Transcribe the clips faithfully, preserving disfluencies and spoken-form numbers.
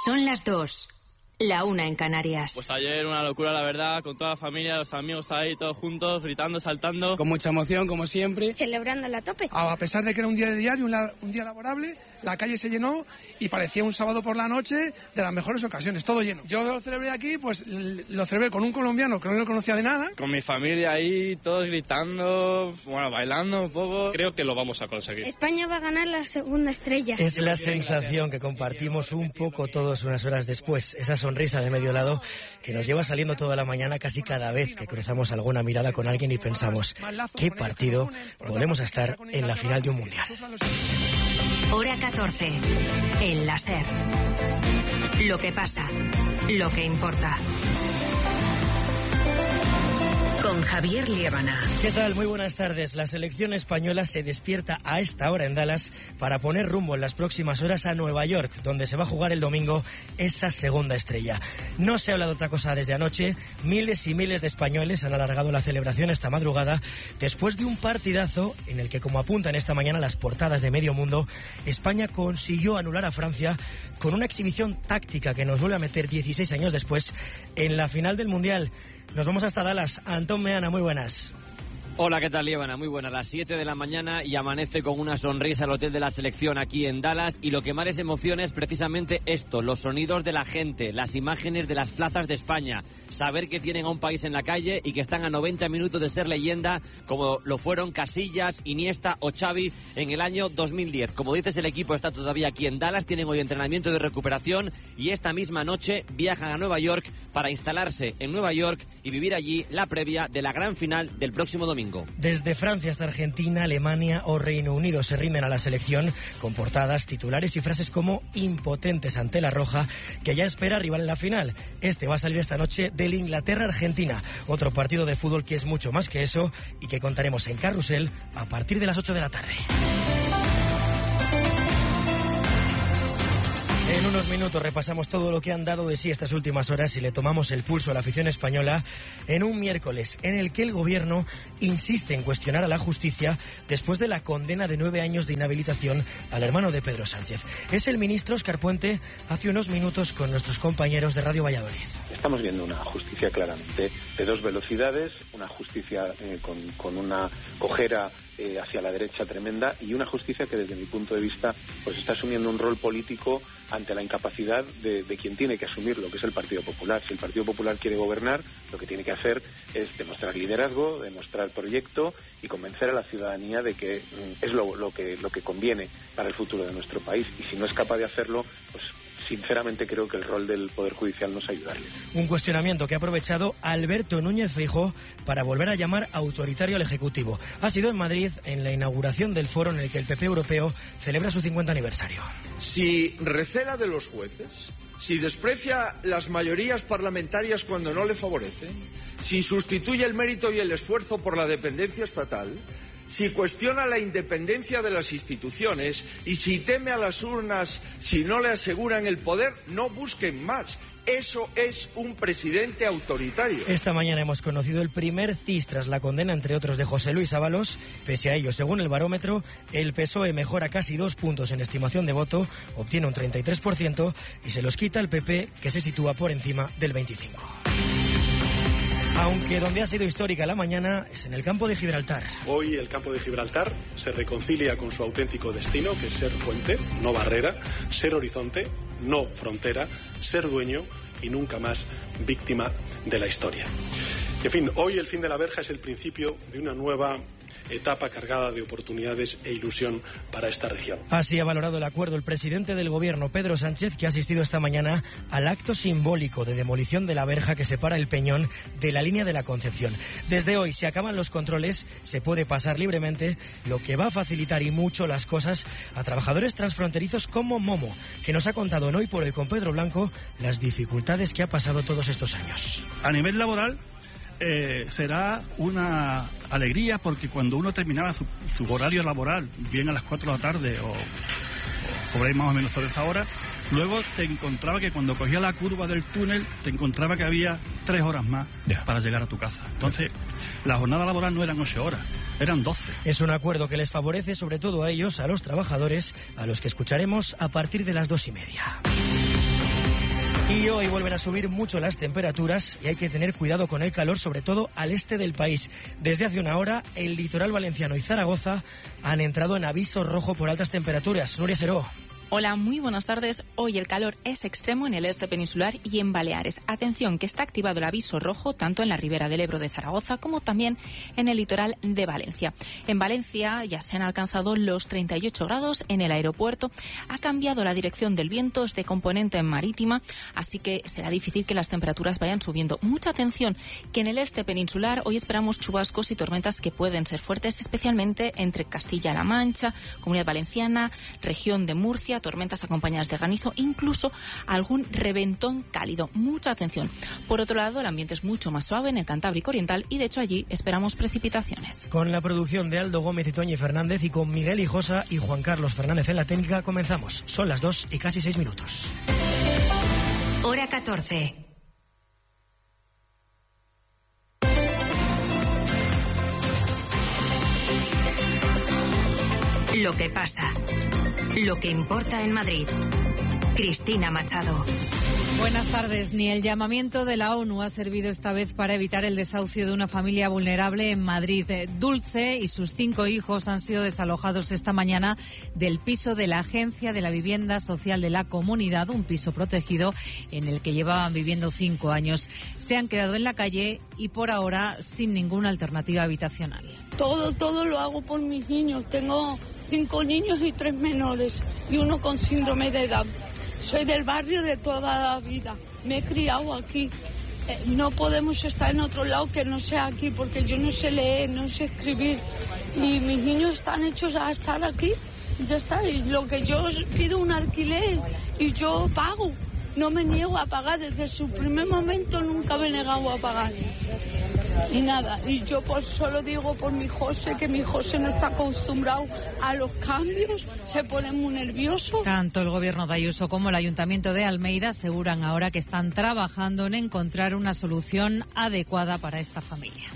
Son las dos. La una en Canarias. Pues ayer una locura, la verdad, con toda la familia, los amigos ahí, todos juntos, gritando, saltando. Con mucha emoción, como siempre. Celebrando a tope. A pesar de que era un día de diario, un día laborable, la calle se llenó y parecía un sábado por la noche de las mejores ocasiones, todo lleno. Yo lo celebré aquí, pues lo celebré con un colombiano que no lo conocía de nada. Con mi familia ahí, todos gritando, bueno, bailando un poco. Creo que lo vamos a conseguir. España va a ganar la segunda estrella. Es la sensación que compartimos un poco todos unas horas después. Esa sonrisa de medio lado que nos lleva saliendo toda la mañana casi cada vez que cruzamos alguna mirada con alguien y pensamos, ¿qué partido volvemos a estar en la final de un mundial? Hora catorce. En la SER. Lo que pasa, lo que importa. Con Javier Liébana. ¿Qué tal? Muy buenas tardes. La selección española se despierta a esta hora en Dallas para poner rumbo en las próximas horas a Nueva York, donde se va a jugar el domingo esa segunda estrella. No se habla de otra cosa desde anoche. Miles y miles de españoles han alargado la celebración esta madrugada después de un partidazo en el que, como apuntan esta mañana las portadas de medio mundo, España consiguió anular a Francia con una exhibición táctica que nos vuelve a meter dieciséis años después en la final del Mundial. Nos vamos hasta Dallas. Antón Meana, muy buenas. Hola, ¿qué tal, Liébana? Muy buenas. Las siete de la mañana y amanece con una sonrisa el hotel de la selección aquí en Dallas. Y lo que más les emociona es precisamente esto, los sonidos de la gente, las imágenes de las plazas de España. Saber que tienen a un país en la calle y que están a noventa minutos de ser leyenda, como lo fueron Casillas, Iniesta o Xavi en el año dos mil diez. Como dices, el equipo está todavía aquí en Dallas, tienen hoy entrenamiento de recuperación y esta misma noche viajan a Nueva York para instalarse en Nueva York y vivir allí la previa de la gran final del próximo domingo. Desde Francia hasta Argentina, Alemania o Reino Unido se rinden a la selección con portadas, titulares y frases como impotentes ante la roja, que ya espera rival en la final. Este va a salir esta noche del Inglaterra-Argentina, otro partido de fútbol que es mucho más que eso y que contaremos en Carrusel a partir de las ocho de la tarde. En unos minutos repasamos todo lo que han dado de sí estas últimas horas y le tomamos el pulso a la afición española en un miércoles en el que el gobierno insiste en cuestionar a la justicia después de la condena de nueve años de inhabilitación al hermano de Pedro Sánchez. Es el ministro Óscar Puente hace unos minutos con nuestros compañeros de Radio Valladolid. Estamos viendo una justicia claramente de dos velocidades, una justicia eh, con, con una cojera eh, hacia la derecha tremenda y una justicia que desde mi punto de vista pues está asumiendo un rol político ante la incapacidad de, de quien tiene que asumirlo, que es el Partido Popular. Si el Partido Popular quiere gobernar, lo que tiene que hacer es demostrar liderazgo, demostrar proyecto y convencer a la ciudadanía de que mm, es lo, lo que lo que conviene para el futuro de nuestro país. Y si no es capaz de hacerlo, pues sinceramente creo que el rol del Poder Judicial no es ayudarle. Un cuestionamiento que ha aprovechado Alberto Núñez Feijóo para volver a llamar autoritario al Ejecutivo. Ha sido en Madrid, en la inauguración del foro en el que el P P europeo celebra su cincuenta aniversario. Si recela de los jueces, si desprecia las mayorías parlamentarias cuando no le favorecen, si sustituye el mérito y el esfuerzo por la dependencia estatal, si cuestiona la independencia de las instituciones y si teme a las urnas si no le aseguran el poder, no busquen más. Eso es un presidente autoritario. Esta mañana hemos conocido el primer C I S tras la condena, entre otros, de José Luis Ábalos. Pese a ello, según el barómetro, el P S O E mejora casi dos puntos en estimación de voto, obtiene un treinta y tres por ciento y se los quita el P P, que se sitúa por encima del veinticinco por ciento. Aunque donde ha sido histórica la mañana es en el campo de Gibraltar. Hoy el campo de Gibraltar se reconcilia con su auténtico destino, que es ser puente, no barrera, ser horizonte, no frontera, ser dueño y nunca más víctima de la historia. En fin, hoy el fin de la verja es el principio de una nueva etapa cargada de oportunidades e ilusión para esta región. Así ha valorado el acuerdo el presidente del gobierno, Pedro Sánchez, que ha asistido esta mañana al acto simbólico de demolición de la verja que separa el Peñón de la línea de la Concepción. Desde hoy, si acaban los controles, se puede pasar libremente, lo que va a facilitar y mucho las cosas a trabajadores transfronterizos como Momo, que nos ha contado en Hoy por Hoy con Pedro Blanco las dificultades que ha pasado todos estos años. A nivel laboral, Eh, será una alegría porque cuando uno terminaba su, su horario laboral, bien a las cuatro de la tarde o, o sobre más o menos sobre esa hora, luego te encontraba que cuando cogía la curva del túnel, te encontraba que había tres horas más yeah. para llegar a tu casa. Entonces, la jornada laboral no eran ocho horas, eran doce. Es un acuerdo que les favorece sobre todo a ellos, a los trabajadores, a los que escucharemos a partir de las dos y media. Y hoy vuelven a subir mucho las temperaturas y hay que tener cuidado con el calor, sobre todo al este del país. Desde hace una hora, el litoral valenciano y Zaragoza han entrado en aviso rojo por altas temperaturas. Nuria Seró. Hola, muy buenas tardes. Hoy el calor es extremo en el este peninsular y en Baleares. Atención, que está activado el aviso rojo tanto en la ribera del Ebro de Zaragoza como también en el litoral de Valencia. En Valencia ya se han alcanzado los treinta y ocho grados en el aeropuerto. Ha cambiado la dirección del viento, es de componente marítima, así que será difícil que las temperaturas vayan subiendo. Mucha atención, que en el este peninsular hoy esperamos chubascos y tormentas que pueden ser fuertes, especialmente entre Castilla-La Mancha, Comunidad Valenciana, región de Murcia, tormentas acompañadas de granizo, incluso algún reventón cálido. Mucha atención. Por otro lado, el ambiente es mucho más suave en el Cantábrico Oriental y de hecho allí esperamos precipitaciones. Con la producción de Aldo Gómez y Toñi Fernández y con Miguel Hijosa y Juan Carlos Fernández en la técnica, comenzamos. Son las dos y casi seis minutos. Hora catorce. Lo que pasa. Lo que importa en Madrid. Cristina Machado. Buenas tardes. Ni el llamamiento de la ONU ha servido esta vez para evitar el desahucio de una familia vulnerable en Madrid. Dulce y sus cinco hijos han sido desalojados esta mañana del piso de la Agencia de la Vivienda Social de la Comunidad, un piso protegido en el que llevaban viviendo cinco años. Se han quedado en la calle y por ahora sin ninguna alternativa habitacional. Todo, todo lo hago por mis niños. Tengo cinco niños y tres menores y uno con síndrome de Down. Soy del barrio de toda la vida, me he criado aquí. Eh, no podemos estar en otro lado que no sea aquí, porque yo no sé leer, no sé escribir. Y mis niños están hechos a estar aquí, ya está. Y lo que yo pido un alquiler y yo pago. No me niego a pagar, desde su primer momento nunca me he negado a pagar. Y nada, y yo pues solo digo por mi José, que mi José no está acostumbrado a los cambios, se pone muy nervioso. Tanto el gobierno de Ayuso como el Ayuntamiento de Almeida aseguran ahora que están trabajando en encontrar una solución adecuada para esta familia.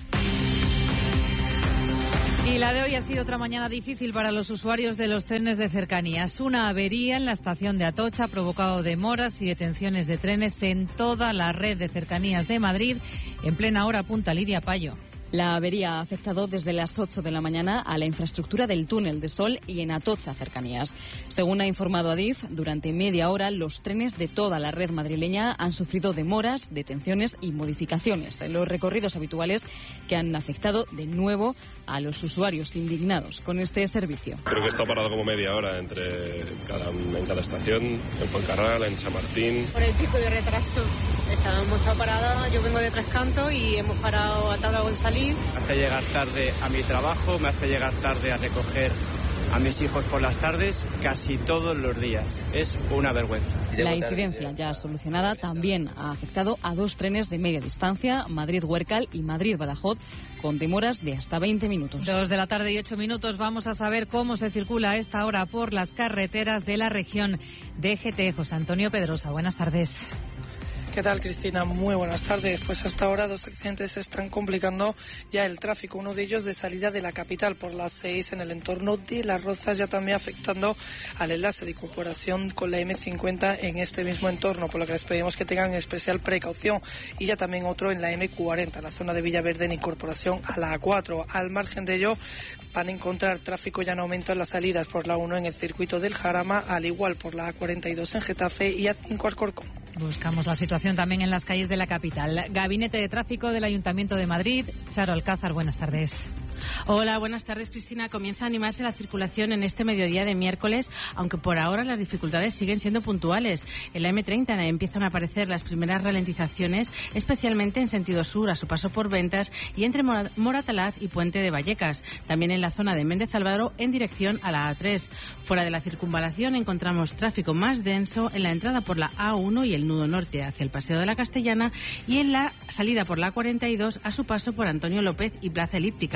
Y la de hoy ha sido otra mañana difícil para los usuarios de los trenes de cercanías. Una avería en la estación de Atocha ha provocado demoras y detenciones de trenes en toda la red de cercanías de Madrid. En plena hora punta, Lidia Payo. La avería ha afectado desde las ocho de la mañana a la infraestructura del túnel de Sol y en Atocha cercanías. Según ha informado Adif, durante media hora los trenes de toda la red madrileña han sufrido demoras, detenciones y modificaciones en los recorridos habituales que han afectado de nuevo a los usuarios indignados con este servicio. Creo que está parado como media hora entre cada, en cada estación, en Fuencarral, en Chamartín. Por el pico de retraso. Hemos estado parados, yo vengo de Tres Cantos y hemos parado a Tabla González. Me hace llegar tarde a mi trabajo, me hace llegar tarde a recoger a mis hijos por las tardes, casi todos los días. Es una vergüenza. La incidencia ya solucionada también ha afectado a dos trenes de media distancia, Madrid-Huércal y Madrid-Badajoz, con demoras de hasta veinte minutos. Dos de la tarde y ocho minutos. Vamos a saber cómo se circula a esta hora por las carreteras de la región de G T. José Antonio Pedrosa, buenas tardes. ¿Qué tal, Cristina? Muy buenas tardes. Pues hasta ahora dos accidentes están complicando ya el tráfico. Uno de ellos de salida de la capital por las seis en el entorno de Las Rozas, ya también afectando al enlace de incorporación con la eme cincuenta en este mismo entorno, por lo que les pedimos que tengan especial precaución. Y ya también otro en la eme cuarenta, en la zona de Villaverde en incorporación a la a cuatro. Al margen de ello, van a encontrar tráfico ya en aumento en las salidas por la uno en el circuito del Jarama, al igual por la a cuarenta y dos en Getafe y a cinco Alcorcón. Buscamos la situación también en las calles de la capital. Gabinete de Tráfico del Ayuntamiento de Madrid. Charo Alcázar, buenas tardes. Hola, buenas tardes, Cristina. Comienza a animarse la circulación en este mediodía de miércoles, aunque por ahora las dificultades siguen siendo puntuales. En la eme treinta empiezan a aparecer las primeras ralentizaciones, especialmente en sentido sur, a su paso por Ventas y entre Moratalaz y Puente de Vallecas. También en la zona de Méndez Álvaro en dirección a la a tres. Fuera de la circunvalación encontramos tráfico más denso en la entrada por la a uno y el nudo norte hacia el Paseo de la Castellana y en la salida por la a cuarenta y dos a su paso por Antonio López y Plaza Elíptica.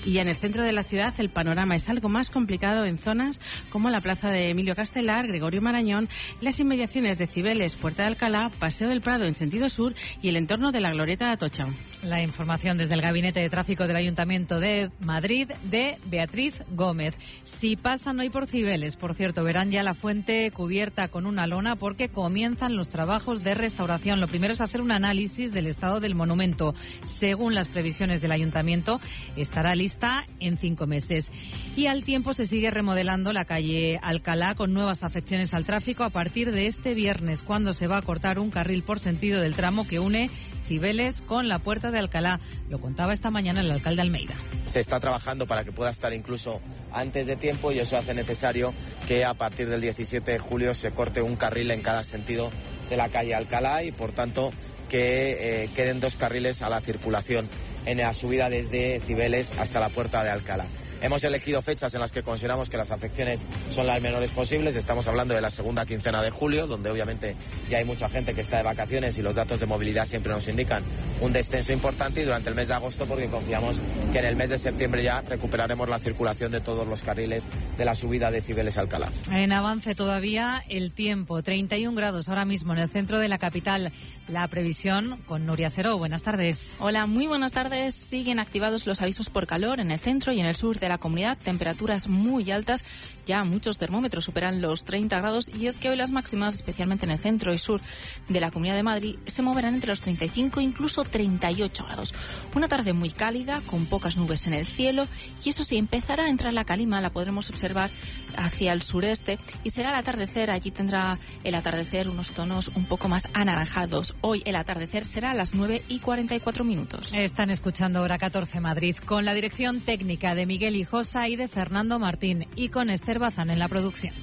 Y ya en el centro de la ciudad el panorama es algo más complicado en zonas como la plaza de Emilio Castelar, Gregorio Marañón, las inmediaciones de Cibeles, Puerta de Alcalá, Paseo del Prado en sentido sur y el entorno de la Glorieta de Atocha. La información desde el Gabinete de Tráfico del Ayuntamiento de Madrid de Beatriz Gómez. Si pasan hoy por Cibeles, por cierto, verán ya la fuente cubierta con una lona porque comienzan los trabajos de restauración. Lo primero es hacer un análisis del estado del monumento. Según las previsiones del Ayuntamiento, estará lista en cinco meses. Y al tiempo se sigue remodelando la calle Alcalá con nuevas afecciones al tráfico a partir de este viernes, cuando se va a cortar un carril por sentido del tramo que une Cibeles con la Puerta de Alcalá. Lo contaba esta mañana el alcalde Almeida. Se está trabajando para que pueda estar incluso antes de tiempo y eso hace necesario que a partir del diecisiete de julio se corte un carril en cada sentido de la calle Alcalá y por tanto que eh, queden dos carriles a la circulación en la subida desde Cibeles hasta la Puerta de Alcalá. Hemos elegido fechas en las que consideramos que las afecciones son las menores posibles. Estamos hablando de la segunda quincena de julio, donde obviamente ya hay mucha gente que está de vacaciones y los datos de movilidad siempre nos indican un descenso importante, y durante el mes de agosto, porque confiamos que en el mes de septiembre ya recuperaremos la circulación de todos los carriles de la subida de Cibeles a Alcalá. En avance todavía el tiempo, treinta y un grados ahora mismo en el centro de la capital. La previsión con Nuria Seró. Buenas tardes. Hola, muy buenas tardes. Siguen activados los avisos por calor en el centro y en el sur de la comunidad, temperaturas muy altas, ya muchos termómetros superan los treinta grados, y es que hoy las máximas, especialmente en el centro y sur de la Comunidad de Madrid, se moverán entre los treinta y cinco e incluso treinta y ocho grados. Una tarde muy cálida, con pocas nubes en el cielo, y eso sí, empezará a entrar la calima, la podremos observar hacia el sureste, y será el atardecer, allí tendrá el atardecer unos tonos un poco más anaranjados. Hoy el atardecer será a las nueve y cuarenta y cuatro minutos. Están escuchando Hora catorce Madrid, con la dirección técnica de Miguel Hijosa y de Fernando Martín, y con Esther Bazán en la producción.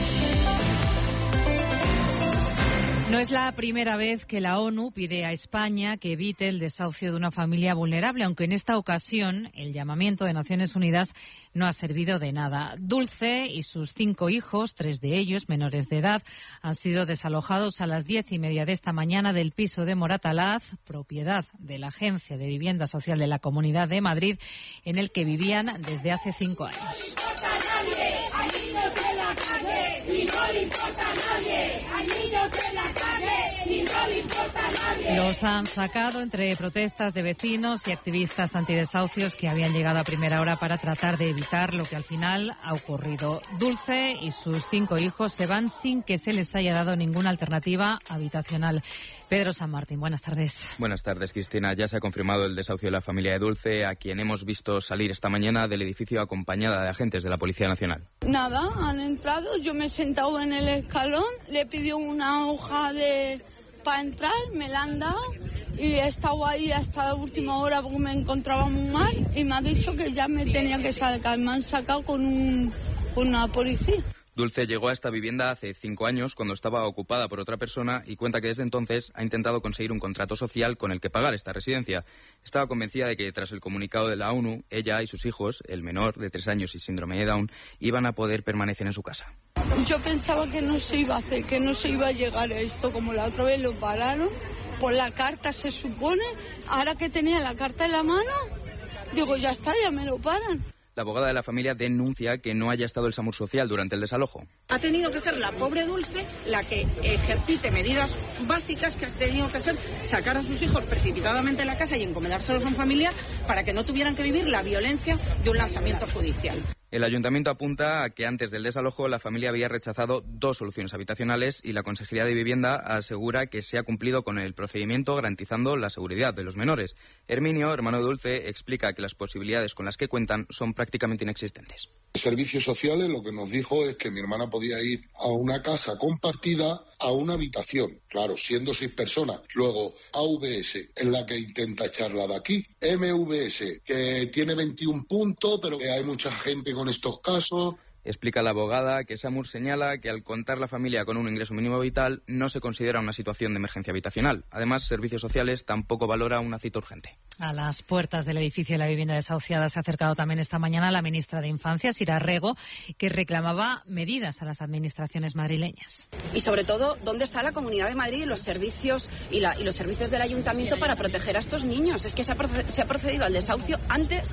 No es la primera vez que la ONU pide a España que evite el desahucio de una familia vulnerable, aunque en esta ocasión el llamamiento de Naciones Unidas no ha servido de nada. Dulce y sus cinco hijos, tres de ellos menores de edad, han sido desalojados a las diez y media de esta mañana del piso de Moratalaz, propiedad de la Agencia de Vivienda Social de la Comunidad de Madrid, en el que vivían desde hace cinco años. Los han sacado entre protestas de vecinos y activistas antidesahucios que habían llegado a primera hora para tratar de evitar lo que al final ha ocurrido. Dulce y sus cinco hijos se van sin que se les haya dado ninguna alternativa habitacional. Pedro San Martín, buenas tardes. Buenas tardes, Cristina. Ya se ha confirmado el desahucio de la familia de Dulce, a quien hemos visto salir esta mañana del edificio acompañada de agentes de la Policía Nacional. Nada, han entrado, yo me he sentado en el escalón, le pidió una hoja de para entrar, me la han dado y he estado ahí hasta la última hora porque me encontraba muy mal y me ha dicho que ya me tenía que sacar. Me han sacado con, un, con una policía. Dulce llegó a esta vivienda hace cinco años cuando estaba ocupada por otra persona y cuenta que desde entonces ha intentado conseguir un contrato social con el que pagar esta residencia. Estaba convencida de que tras el comunicado de la ONU, ella y sus hijos, el menor de tres años y síndrome de Down, iban a poder permanecer en su casa. Yo pensaba que no se iba a hacer, que no se iba a llegar a esto, como la otra vez lo pararon, por la carta se supone, ahora que tenía la carta en la mano, digo ya está, ya me lo paran. La abogada de la familia denuncia que no haya estado el SAMUR social durante el desalojo. Ha tenido que ser la pobre Dulce la que ejercite medidas básicas, que ha tenido que ser sacar a sus hijos precipitadamente de la casa y encomendárselos a un familiar para que no tuvieran que vivir la violencia de un lanzamiento judicial. El ayuntamiento apunta a que antes del desalojo la familia había rechazado dos soluciones habitacionales y la Consejería de Vivienda asegura que se ha cumplido con el procedimiento garantizando la seguridad de los menores. Herminio, hermano de Dulce, explica que las posibilidades con las que cuentan son prácticamente inexistentes. Servicios sociales lo que nos dijo es que mi hermana podía ir a una casa compartida a una habitación, claro, siendo seis personas. Luego A V S, en la que intenta echarla de aquí. M V S, que tiene veintiún puntos, pero que hay mucha gente con estos casos. Explica la abogada que SAMUR señala que al contar la familia con un ingreso mínimo vital no se considera una situación de emergencia habitacional. Además, Servicios Sociales tampoco valora una cita urgente. A las puertas del edificio de la vivienda desahuciada se ha acercado también esta mañana la ministra de Infancia, Sira Rego, que reclamaba medidas a las administraciones madrileñas. Y sobre todo, ¿dónde está la Comunidad de Madrid y los servicios y, la, y los servicios del ayuntamiento para proteger a estos niños? Es que se ha, proced- se ha procedido al desahucio antes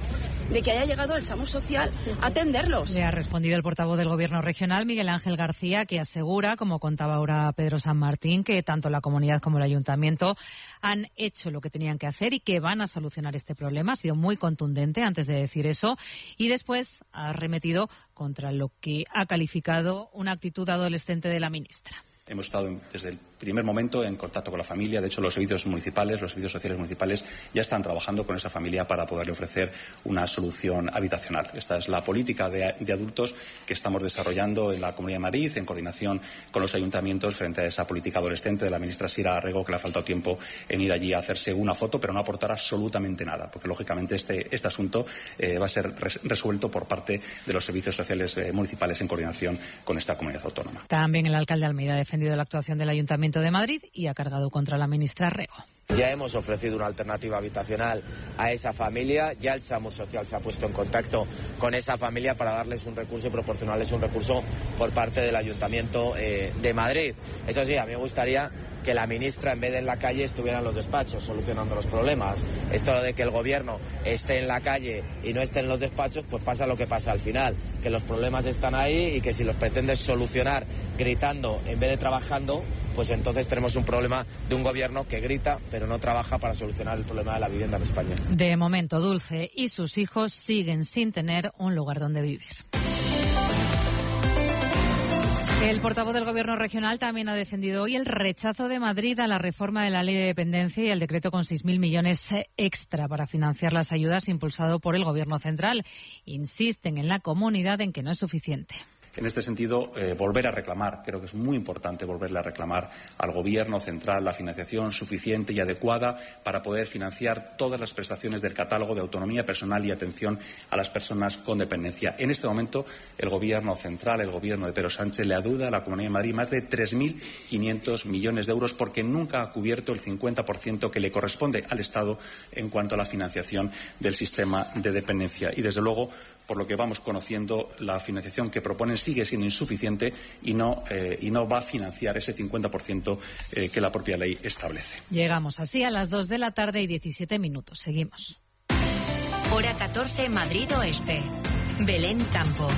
de que haya llegado el SAMU social a atenderlos. Le ha respondido el portavoz del Gobierno regional, Miguel Ángel García, que asegura, como contaba ahora Pedro San Martín, que tanto la comunidad como el ayuntamiento han hecho lo que tenían que hacer y que van a solucionar este problema. Ha sido muy contundente antes de decir eso y después ha arremetido contra lo que ha calificado una actitud adolescente de la ministra. Hemos estado desde el primer momento en contacto con la familia. De hecho, los servicios municipales, los servicios sociales municipales ya están trabajando con esa familia para poderle ofrecer una solución habitacional. Esta es la política de, de adultos que estamos desarrollando en la Comunidad de Madrid en coordinación con los ayuntamientos frente a esa política adolescente de la ministra Sira Arrego, que le ha faltado tiempo en ir allí a hacerse una foto, pero no aportar absolutamente nada, porque lógicamente este, este asunto eh, va a ser res, resuelto por parte de los servicios sociales eh, municipales en coordinación con esta comunidad autónoma. También el alcalde Almeida ha defendido la actuación del Ayuntamiento de Madrid y ha cargado contra la ministra Arrego. Ya hemos ofrecido una alternativa habitacional a esa familia, ya el SAMU social se ha puesto en contacto con esa familia para darles un recurso y proporcionarles un recurso por parte del Ayuntamiento eh, de Madrid. Eso sí, a mí me gustaría que la ministra, en vez de en la calle, estuviera en los despachos solucionando los problemas. Esto de que el gobierno esté en la calle y no esté en los despachos, pues pasa lo que pasa al final, que los problemas están ahí y que si los pretendes solucionar gritando en vez de trabajando, pues entonces tenemos un problema de un gobierno que grita pero no trabaja para solucionar el problema de la vivienda en España. De momento, Dulce y sus hijos siguen sin tener un lugar donde vivir. El portavoz del Gobierno regional también ha defendido hoy el rechazo de Madrid a la reforma de la Ley de Dependencia y el decreto con seis mil millones extra para financiar las ayudas impulsado por el Gobierno central. Insisten en la comunidad en que no es suficiente. En este sentido, eh, volver a reclamar, creo que es muy importante volverle a reclamar al Gobierno central la financiación suficiente y adecuada para poder financiar todas las prestaciones del catálogo de autonomía personal y atención a las personas con dependencia. En este momento, el Gobierno central, el Gobierno de Pedro Sánchez, le adeuda a la Comunidad de Madrid más de tres mil quinientos millones de euros porque nunca ha cubierto el cincuenta por ciento que le corresponde al Estado en cuanto a la financiación del sistema de dependencia. Y, desde luego, por lo que vamos conociendo, la financiación que proponen sigue siendo insuficiente y no, eh, y no va a financiar ese cincuenta por ciento eh, que la propia ley establece. Llegamos así a las dos de la tarde y diecisiete minutos. Seguimos. Hora catorce, Madrid Oeste. Belén Campos.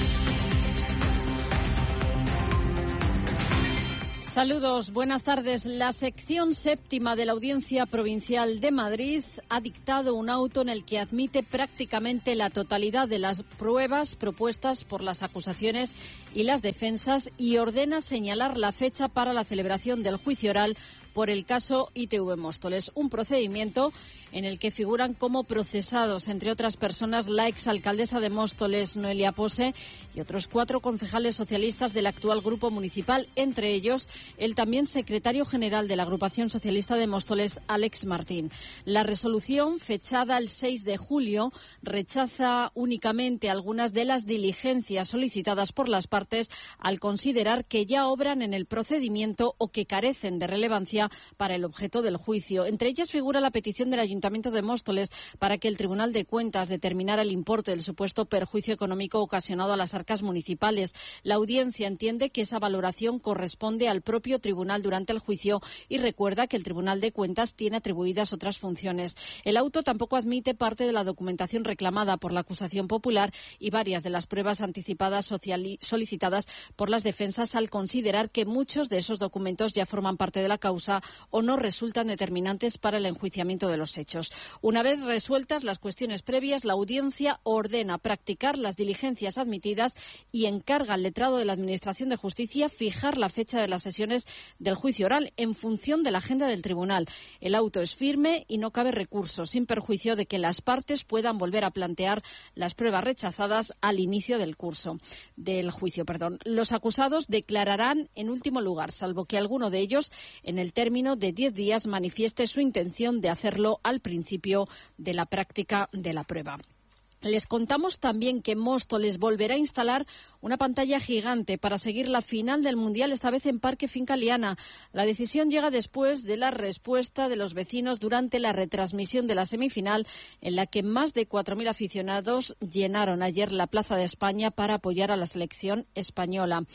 Saludos, buenas tardes. La sección séptima de la Audiencia Provincial de Madrid ha dictado un auto en el que admite prácticamente la totalidad de las pruebas propuestas por las acusaciones y las defensas y ordena señalar la fecha para la celebración del juicio oral por el caso I T V Móstoles, un procedimiento en el que figuran como procesados, entre otras personas, la exalcaldesa de Móstoles, Noelia Pose, y otros cuatro concejales socialistas del actual grupo municipal, entre ellos el también secretario general de la agrupación socialista de Móstoles, Alex Martín. La resolución, fechada el seis de julio, rechaza únicamente algunas de las diligencias solicitadas por las partes al considerar que ya obran en el procedimiento o que carecen de relevancia para el objeto del juicio. Entre ellas figura la petición del Ayuntamiento de Móstoles para que el Tribunal de Cuentas determinara el importe del supuesto perjuicio económico ocasionado a las arcas municipales. La audiencia entiende que esa valoración corresponde al propio tribunal durante el juicio y recuerda que el Tribunal de Cuentas tiene atribuidas otras funciones. El auto tampoco admite parte de la documentación reclamada por la acusación popular y varias de las pruebas anticipadas solicitadas por las defensas al considerar que muchos de esos documentos ya forman parte de la causa o no resultan determinantes para el enjuiciamiento de los hechos. Una vez resueltas las cuestiones previas, la audiencia ordena practicar las diligencias admitidas y encarga al letrado de la Administración de Justicia fijar la fecha de las sesiones del juicio oral en función de la agenda del tribunal. El auto es firme y no cabe recurso, sin perjuicio de que las partes puedan volver a plantear las pruebas rechazadas al inicio del curso del juicio. Perdón. Los acusados declararán en último lugar, salvo que alguno de ellos, en el término de diez días, manifieste su intención de hacerlo al principio de la práctica de la prueba. Les contamos también que Móstoles volverá a instalar una pantalla gigante para seguir la final del Mundial, esta vez en Parque Finca Liana. La decisión llega después de la respuesta de los vecinos durante la retransmisión de la semifinal, en la que más de cuatro mil aficionados llenaron ayer la Plaza de España para apoyar a la selección española.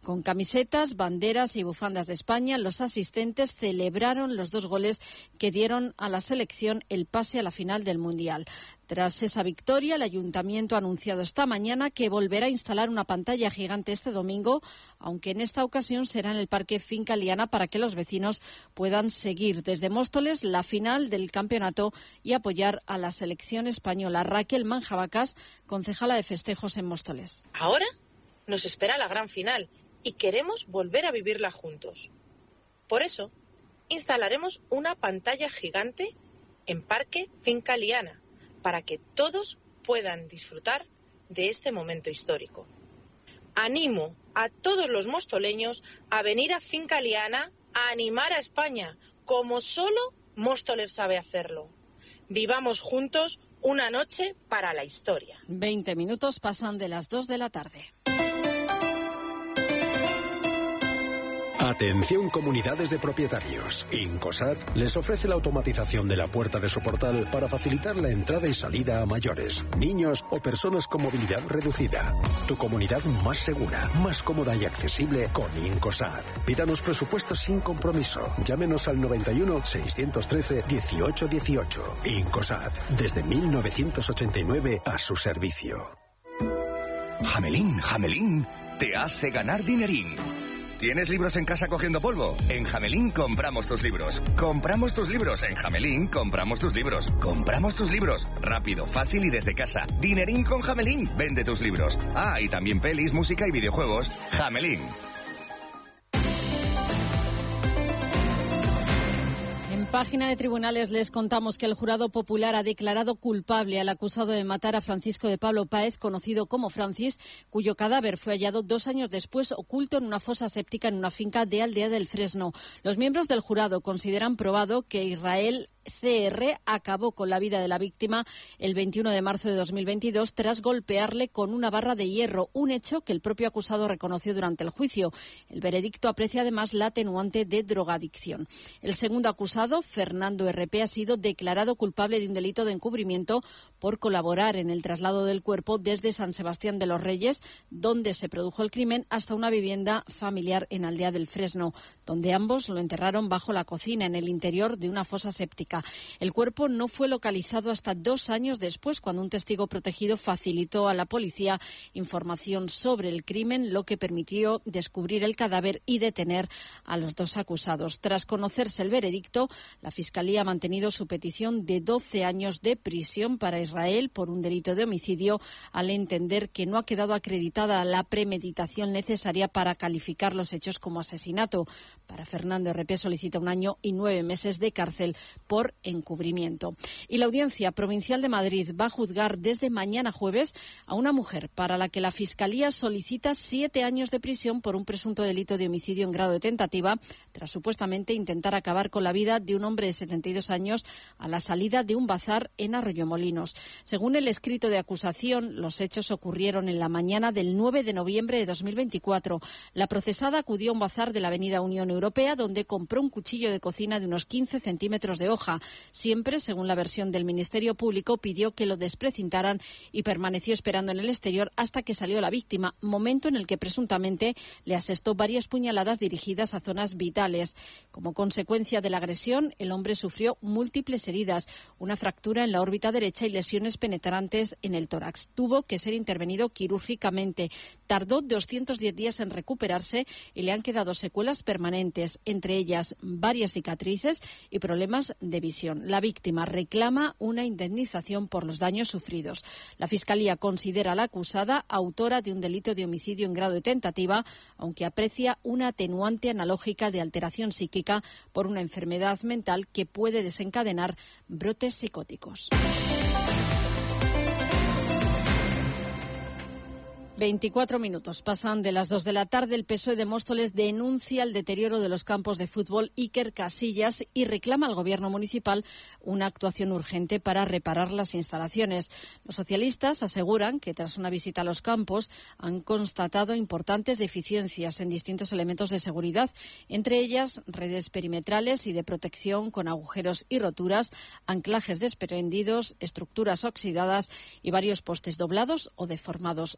Con camisetas, banderas y bufandas de España, los asistentes celebraron los dos goles que dieron a la selección el pase a la final del Mundial. Tras esa victoria, el Ayuntamiento ha anunciado esta mañana que volverá a instalar una pantalla gigante este domingo, aunque en esta ocasión será en el Parque Finca Liana para que los vecinos puedan seguir desde Móstoles la final del campeonato y apoyar a la selección española. Raquel Manjabacas, concejala de festejos en Móstoles. Ahora nos espera la gran final y queremos volver a vivirla juntos. Por eso, instalaremos una pantalla gigante en Parque Finca Liana, para que todos puedan disfrutar de este momento histórico. Animo a todos los mostoleños a venir a Finca Liana a animar a España, como solo Móstoles sabe hacerlo. Vivamos juntos una noche para la historia. Veinte minutos pasan de las dos de la tarde. Atención comunidades de propietarios. Incosat les ofrece la automatización de la puerta de su portal para facilitar la entrada y salida a mayores, niños o personas con movilidad reducida. Tu comunidad más segura, más cómoda y accesible con Incosat. Pídanos presupuestos sin compromiso. Llámenos al noventa y uno, seiscientos trece, dieciocho dieciocho. Incosat, desde mil novecientos ochenta y nueve a su servicio. Jamelín, Jamelín, te hace ganar dinerín. ¿Tienes libros en casa cogiendo polvo? En Jamelín compramos tus libros. Compramos tus libros. En Jamelín compramos tus libros. Compramos tus libros. Rápido, fácil y desde casa. Dinerín con Jamelín. Vende tus libros. Ah, y también pelis, música y videojuegos. Jamelín. En página de tribunales les contamos que el jurado popular ha declarado culpable al acusado de matar a Francisco de Pablo Páez, conocido como Francis, cuyo cadáver fue hallado dos años después oculto en una fosa séptica en una finca de Aldea del Fresno. Los miembros del jurado consideran probado que Israel C R acabó con la vida de la víctima el veintiuno de marzo de dos mil veintidós tras golpearle con una barra de hierro, un hecho que el propio acusado reconoció durante el juicio. El veredicto aprecia además la atenuante de drogadicción. El segundo acusado, Fernando R P, ha sido declarado culpable de un delito de encubrimiento por colaborar en el traslado del cuerpo desde San Sebastián de los Reyes, donde se produjo el crimen, hasta una vivienda familiar en Aldea del Fresno, donde ambos lo enterraron bajo la cocina en el interior de una fosa séptica. El cuerpo no fue localizado hasta dos años después, cuando un testigo protegido facilitó a la policía información sobre el crimen, lo que permitió descubrir el cadáver y detener a los dos acusados. Tras conocerse el veredicto, la Fiscalía ha mantenido su petición de doce años de prisión para Israel por un delito de homicidio, al entender que no ha quedado acreditada la premeditación necesaria para calificar los hechos como asesinato. Para Fernando R P solicita un año y nueve meses de cárcel por encubrimiento. Y la Audiencia Provincial de Madrid va a juzgar desde mañana jueves a una mujer para la que la Fiscalía solicita siete años de prisión por un presunto delito de homicidio en grado de tentativa, tras supuestamente intentar acabar con la vida de un hombre de setenta y dos años a la salida de un bazar en Arroyomolinos. Según el escrito de acusación, los hechos ocurrieron en la mañana del nueve de noviembre de dos mil veinticuatro. La procesada acudió a un bazar de la Avenida Unión Europea, donde compró un cuchillo de cocina de unos quince centímetros de hoja. Siempre, según la versión del Ministerio Público, pidió que lo desprecintaran y permaneció esperando en el exterior hasta que salió la víctima, momento en el que presuntamente le asestó varias puñaladas dirigidas a zonas vitales. Como consecuencia de la agresión, el hombre sufrió múltiples heridas, una fractura en la órbita derecha y lesiones penetrantes en el tórax. Tuvo que ser intervenido quirúrgicamente. Tardó doscientos diez días en recuperarse y le han quedado secuelas permanentes, entre ellas varias cicatrices y problemas de visión. La víctima reclama una indemnización por los daños sufridos. La Fiscalía considera a la acusada autora de un delito de homicidio en grado de tentativa, aunque aprecia una atenuante analógica de alteración psíquica por una enfermedad mental que puede desencadenar brotes psicóticos. veinticuatro minutos pasan de las dos de la tarde. El P S O E de Móstoles denuncia el deterioro de los campos de fútbol Iker Casillas y reclama al Gobierno municipal una actuación urgente para reparar las instalaciones. Los socialistas aseguran que tras una visita a los campos han constatado importantes deficiencias en distintos elementos de seguridad, entre ellas redes perimetrales y de protección con agujeros y roturas, anclajes desprendidos, estructuras oxidadas y varios postes doblados o deformados. A su juicio,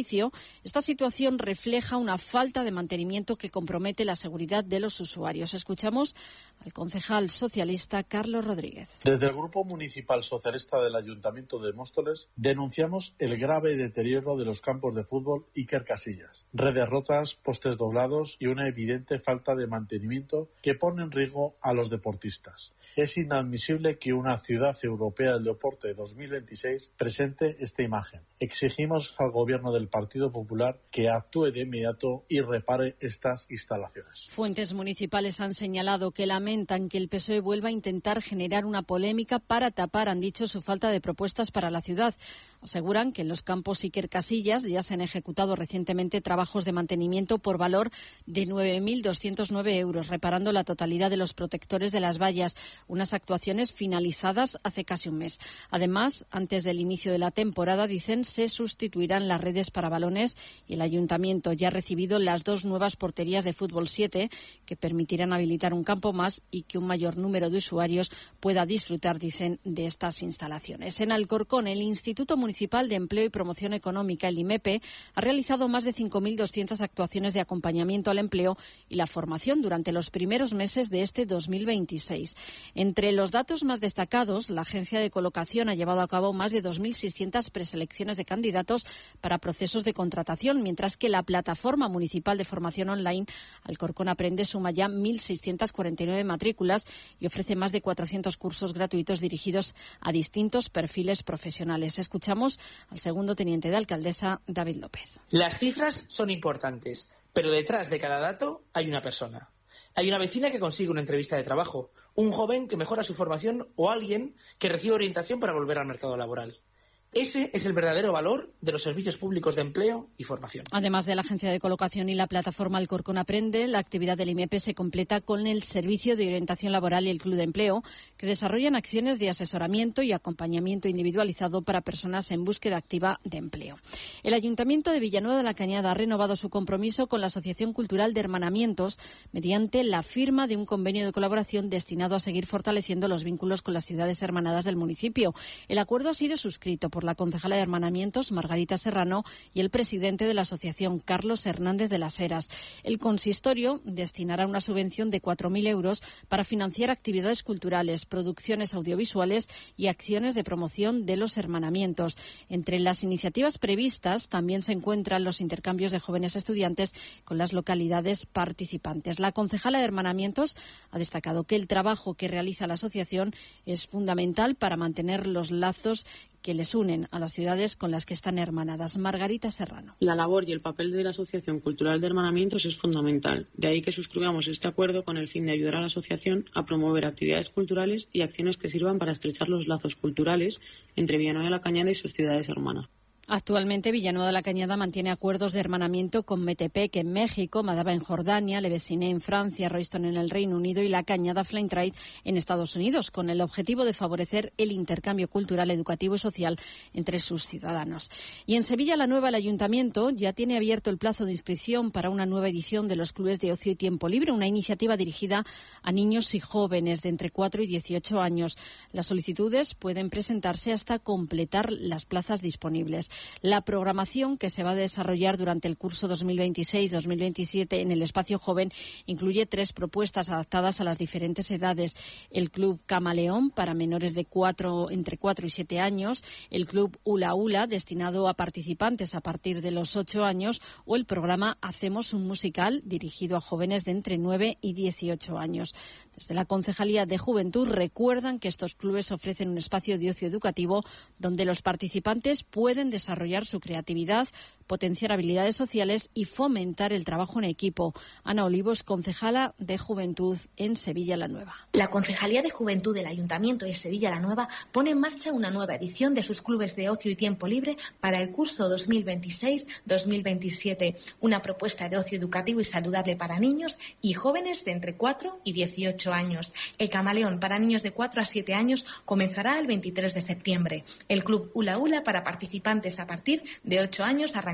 servicio, esta situación refleja una falta de mantenimiento que compromete la seguridad de los usuarios. Escuchamos al concejal socialista Carlos Rodríguez. Desde el Grupo Municipal Socialista del Ayuntamiento de Móstoles denunciamos el grave deterioro de los campos de fútbol Iker Casillas, redes rotas, postes doblados y una evidente falta de mantenimiento que pone en riesgo a los deportistas. Es inadmisible que una ciudad europea del deporte dos mil veintiséis presente esta imagen. Exigimos al Gobierno del Partido Popular que actúe de inmediato y repare estas instalaciones. Fuentes municipales han señalado que lamentan que el P S O E vuelva a intentar generar una polémica para tapar, han dicho, su falta de propuestas para la ciudad. Aseguran que en los campos Iker Casillas ya se han ejecutado recientemente trabajos de mantenimiento por valor de nueve mil doscientos nueve euros, reparando la totalidad de los protectores de las vallas, unas actuaciones finalizadas hace casi un mes. Además, antes del inicio de la temporada, dicen, se sustituirán las redes para balones y el Ayuntamiento ya ha recibido las dos nuevas porterías de fútbol siete que permitirán habilitar un campo más y que un mayor número de usuarios pueda disfrutar, dicen, de estas instalaciones. En Alcorcón, el Instituto Municipal de Empleo y Promoción Económica, el IMEPE, ha realizado más de cinco mil doscientas actuaciones de acompañamiento al empleo y la formación durante los primeros meses de este dos mil veintiséis. Entre los datos más destacados, la agencia de colocación ha llevado a cabo más de dos mil seiscientas preselecciones de candidatos para procesos de contratación, mientras que la plataforma municipal de formación online Alcorcón Aprende suma ya mil seiscientas cuarenta y nueve matrículas y ofrece más de cuatrocientos cursos gratuitos dirigidos a distintos perfiles profesionales. Escuchamos al segundo teniente de alcaldesa, David López. Las cifras son importantes, pero detrás de cada dato hay una persona. Hay una vecina que consigue una entrevista de trabajo, un joven que mejora su formación o alguien que recibe orientación para volver al mercado laboral. Ese es el verdadero valor de los servicios públicos de empleo y formación. Además de la agencia de colocación y la plataforma Alcorcón Aprende, la actividad del IMEPE se completa con el Servicio de Orientación Laboral y el Club de Empleo, que desarrollan acciones de asesoramiento y acompañamiento individualizado para personas en búsqueda activa de empleo. El Ayuntamiento de Villanueva de la Cañada ha renovado su compromiso con la Asociación Cultural de Hermanamientos mediante la firma de un convenio de colaboración destinado a seguir fortaleciendo los vínculos con las ciudades hermanadas del municipio. El acuerdo ha sido suscrito por la concejala de Hermanamientos, Margarita Serrano, y el presidente de la asociación, Carlos Hernández de las Heras. El consistorio destinará una subvención de cuatro mil euros para financiar actividades culturales, producciones audiovisuales y acciones de promoción de los hermanamientos. Entre las iniciativas previstas también se encuentran los intercambios de jóvenes estudiantes con las localidades participantes. La concejala de Hermanamientos ha destacado que el trabajo que realiza la asociación es fundamental para mantener los lazos que les unen a las ciudades con las que están hermanadas. Margarita Serrano. La labor y el papel de la Asociación Cultural de Hermanamientos es fundamental. De ahí que suscribamos este acuerdo con el fin de ayudar a la asociación a promover actividades culturales y acciones que sirvan para estrechar los lazos culturales entre Villanueva de la Cañada y sus ciudades hermanas. Actualmente, Villanueva de la Cañada mantiene acuerdos de hermanamiento con Metepec en México, Madaba en Jordania, Le Vesiné en Francia, Royston en el Reino Unido y la Cañada Flaintrade en Estados Unidos, con el objetivo de favorecer el intercambio cultural, educativo y social entre sus ciudadanos. Y en Sevilla la Nueva, el Ayuntamiento ya tiene abierto el plazo de inscripción para una nueva edición de los clubes de ocio y tiempo libre, una iniciativa dirigida a niños y jóvenes de entre cuatro y dieciocho años. Las solicitudes pueden presentarse hasta completar las plazas disponibles. La programación que se va a desarrollar durante el curso dos mil veintiséis dos mil veintisiete en el espacio joven incluye tres propuestas adaptadas a las diferentes edades. El Club Camaleón para menores de cuatro, entre cuatro y siete años, el Club Hula Hula destinado a participantes a partir de los ocho años o el programa Hacemos un musical dirigido a jóvenes de entre nueve y dieciocho años. Desde la Concejalía de Juventud recuerdan que estos clubes ofrecen un espacio de ocio educativo donde los participantes pueden desarrollar su creatividad, potenciar habilidades sociales y fomentar el trabajo en equipo. Ana Olivos, concejala de Juventud en Sevilla la Nueva. La Concejalía de Juventud del Ayuntamiento de Sevilla la Nueva pone en marcha una nueva edición de sus clubes de ocio y tiempo libre para el curso dos mil veintiséis dos mil veintisiete, una propuesta de ocio educativo y saludable para niños y jóvenes de entre cuatro y dieciocho años. El Camaleón para niños de cuatro a siete años comenzará el veintitrés de septiembre. El Club Hula Hula para participantes a partir de ocho años arrancará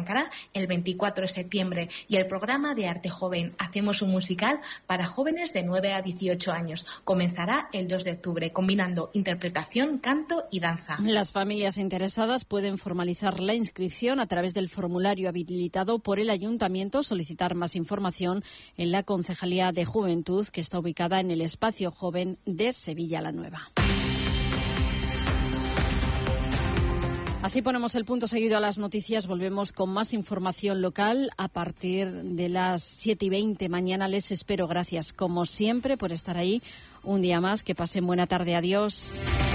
arrancará el veinticuatro de septiembre y el programa de Arte Joven Hacemos un musical para jóvenes de nueve a dieciocho años. Comenzará el dos de octubre, combinando interpretación, canto y danza. Las familias interesadas pueden formalizar la inscripción a través del formulario habilitado por el Ayuntamiento, solicitar más información en la Concejalía de Juventud, que está ubicada en el Espacio Joven de Sevilla la Nueva. Así ponemos el punto seguido a las noticias. Volvemos con más información local a partir de las siete y veinte. Mañana les espero. Gracias, como siempre, por estar ahí un día más. Que pasen buena tarde. Adiós.